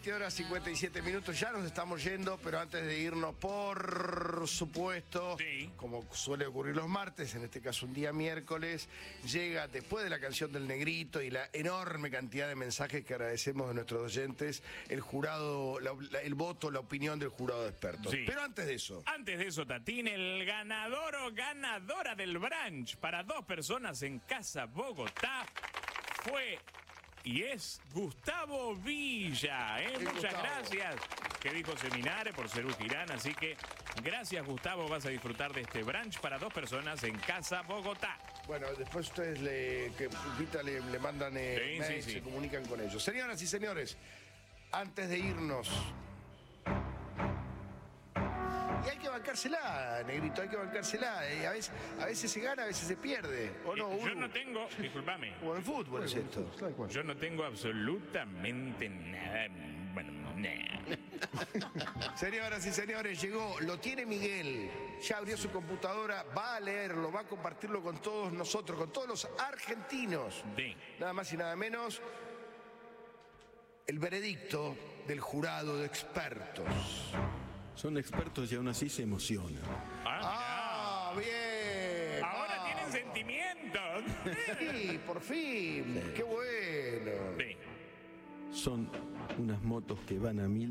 20 horas 57 minutos, ya nos estamos yendo, pero antes de irnos, por supuesto, Sí. como suele ocurrir los martes, en este caso un día miércoles, llega después de la canción del Negrito y la enorme cantidad de mensajes que agradecemos de nuestros oyentes, el jurado, el voto, la opinión del jurado de expertos. Sí. Pero antes de eso, Tatín, el ganador o ganadora del brunch para 2 personas en Casa Bogotá fue y es Gustavo Villa. Muchas Gustavo. gracias. Que dijo Seminare por Cerú Girán. Así que gracias, Gustavo. Vas a disfrutar de este brunch para 2 personas en Casa Bogotá. bueno, después ustedes le mandan mails, sí. se comunican con ellos. Señoras y señores, antes de irnos, y hay que bancársela, Negrito, hay que bancársela. A veces se gana, a veces se pierde. ¿O no, Yo Uru? no tengo, discúlpame, Como en el fútbol es esto. yo no tengo absolutamente nada. Bueno, nada. Señoras y señores, llegó, lo tiene Miguel, ya abrió su computadora, va a leerlo, va a compartirlo con todos nosotros, con todos los argentinos. Sí. Nada más y nada menos, el veredicto del jurado de expertos. Son expertos y aún así se emocionan. ¡Ah, bien! Mirá. Ahora Ah, tienen sentimientos. sí, por fin, qué bueno. Sí. Son unas motos que van a 1000.